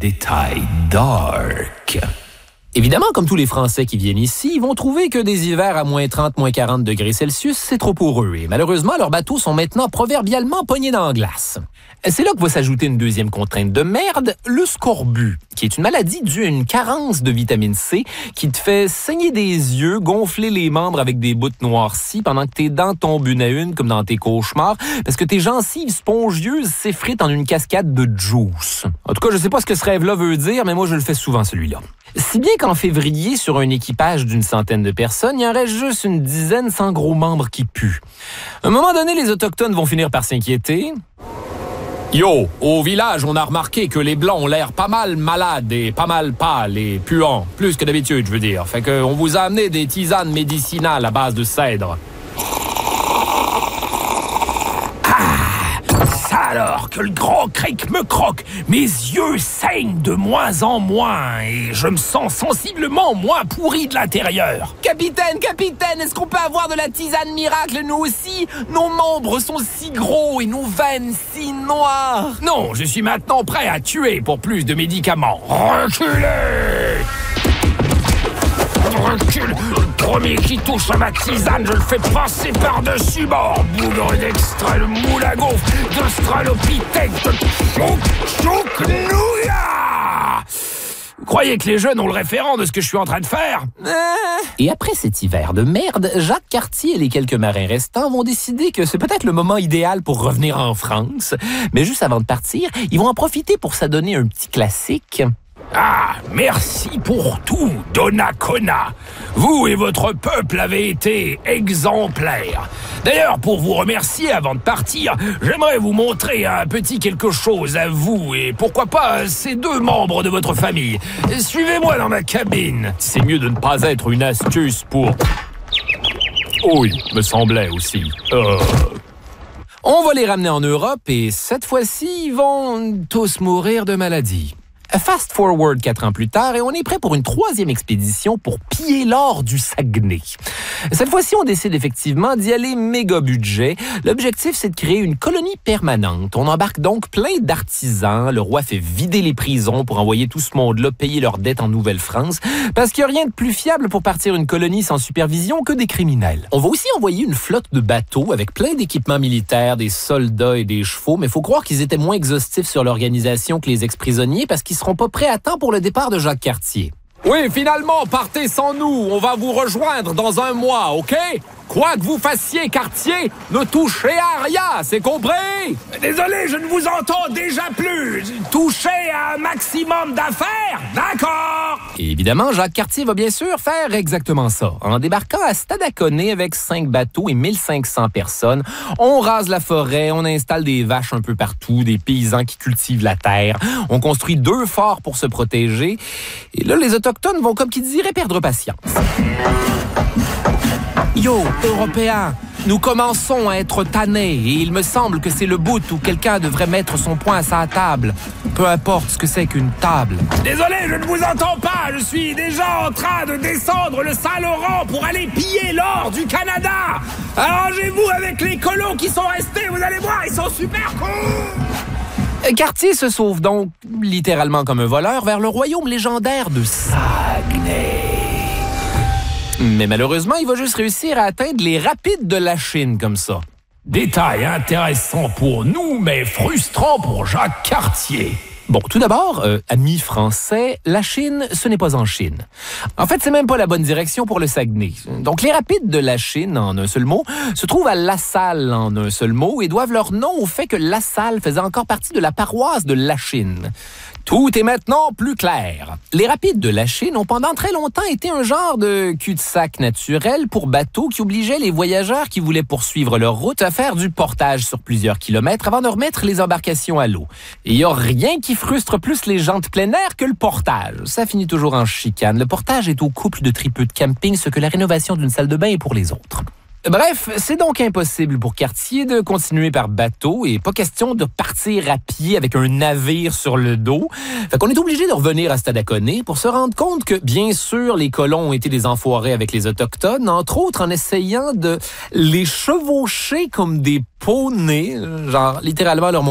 détails dark. Évidemment, comme tous les Français qui viennent ici, ils vont trouver que des hivers à moins 30, moins 40 degrés Celsius, c'est trop pour eux. Et malheureusement, leurs bateaux sont maintenant proverbialement pognés dans la glace. C'est là que va s'ajouter une deuxième contrainte de merde, le scorbut, qui est une maladie due à une carence de vitamine C qui te fait saigner des yeux, gonfler les membres avec des bouts noircies pendant que tes dents tombent une à une comme dans tes cauchemars, parce que tes gencives spongieuses s'effritent en une cascade de juice. En tout cas, je sais pas ce que ce rêve-là veut dire, mais moi je le fais souvent celui-là. Si bien qu'en février, sur un équipage d'une centaine de personnes, il en reste juste une dizaine sans gros membres qui puent. À un moment donné, les Autochtones vont finir par s'inquiéter. Yo, au village, on a remarqué que les Blancs ont l'air pas mal malades et pas mal pâles et puants. Plus que d'habitude, je veux dire. Fait qu'on vous a amené des tisanes médicinales à base de cèdre. Alors que le grand cric me croque, mes yeux saignent de moins en moins et je me sens sensiblement moins pourri de l'intérieur. Capitaine, est-ce qu'on peut avoir de la tisane miracle, nous aussi? Nos membres sont si gros et nos veines si noires. Non, je suis maintenant prêt à tuer pour plus de médicaments. Reculez! Recule. Le premier qui touche à ma tisane, je le fais passer par-dessus bord. Bougre d'extrait, le moule à gaufre, d'Australopithèque, de chouk-nouya. Vous croyez que les jeunes ont le référent de ce que je suis en train de faire? Et après cet hiver de merde, Jacques Cartier et les quelques marins restants vont décider que c'est peut-être le moment idéal pour revenir en France. Mais juste avant de partir, ils vont en profiter pour s'adonner un petit classique. Ah, merci pour tout, Donnacona. Vous et votre peuple avez été exemplaires. D'ailleurs, pour vous remercier avant de partir, j'aimerais vous montrer un petit quelque chose à vous et pourquoi pas ces deux membres de votre famille. Suivez-moi dans ma cabine. C'est mieux de ne pas être une astuce pour... Oui, me semblait aussi. On va les ramener en Europe et cette fois-ci, ils vont tous mourir de maladie. Fast forward 4 ans plus tard et on est prêt pour une troisième expédition pour piller l'or du Saguenay. Cette fois-ci, on décide effectivement d'y aller méga budget. L'objectif, c'est de créer une colonie permanente. On embarque donc plein d'artisans. Le roi fait vider les prisons pour envoyer tout ce monde-là payer leurs dettes en Nouvelle-France parce qu'il n'y a rien de plus fiable pour partir une colonie sans supervision que des criminels. On va aussi envoyer une flotte de bateaux avec plein d'équipements militaires, des soldats et des chevaux, mais il faut croire qu'ils étaient moins exhaustifs sur l'organisation que les ex-prisonniers parce qu'ils seront pas prêts à temps pour le départ de Jacques Cartier. Oui, finalement, partez sans nous. On va vous rejoindre dans un mois, OK? Quoi que vous fassiez, Cartier, ne touchez à rien, c'est compris? Désolé, je ne vous entends déjà plus. Touchez à un maximum d'affaires, d'accord? Et évidemment, Jacques Cartier va bien sûr faire exactement ça. En débarquant à Stadaconé avec 5 bateaux et 1500 personnes, on rase la forêt, on installe des vaches un peu partout, des paysans qui cultivent la terre, on construit 2 forts pour se protéger. Et là, les Autochtones vont, comme qui dirait, perdre patience. Yo, Européens, nous commençons à être tannés et il me semble que c'est le bout où quelqu'un devrait mettre son poing à sa table. Peu importe ce que c'est qu'une table. Désolé, je ne vous entends pas. Je suis déjà en train de descendre le Saint-Laurent pour aller piller l'or du Canada. Arrangez-vous avec les colons qui sont restés, vous allez voir, ils sont super cool. Cartier se sauve donc, littéralement comme un voleur, vers le royaume légendaire de Saguenay. Mais malheureusement, il va juste réussir à atteindre les rapides de la Chine comme ça. Détail intéressant pour nous, mais frustrant pour Jacques Cartier. Bon, tout d'abord, amis français, la Chine, ce n'est pas en Chine. En fait, c'est même pas la bonne direction pour le Saguenay. Donc, les rapides de la Chine, en un seul mot, se trouvent à La Salle, en un seul mot, et doivent leur nom au fait que La Salle faisait encore partie de la paroisse de la Chine. Tout est maintenant plus clair. Les rapides de la Chine ont pendant très longtemps été un genre de cul-de-sac naturel pour bateaux qui obligeait les voyageurs qui voulaient poursuivre leur route à faire du portage sur plusieurs kilomètres avant de remettre les embarcations à l'eau. Et il n'y a rien qui frustre plus les gens de plein air que le portage. Ça finit toujours en chicane. Le portage est au couple de tripeux de camping ce que la rénovation d'une salle de bain est pour les autres. Bref, c'est donc impossible pour Cartier de continuer par bateau et pas question de partir à pied avec un navire sur le dos. Fait qu'on est obligé de revenir à Stadaconé pour se rendre compte que, bien sûr, les colons ont été des enfoirés avec les Autochtones, entre autres en essayant de les chevaucher comme des poneys, genre littéralement leur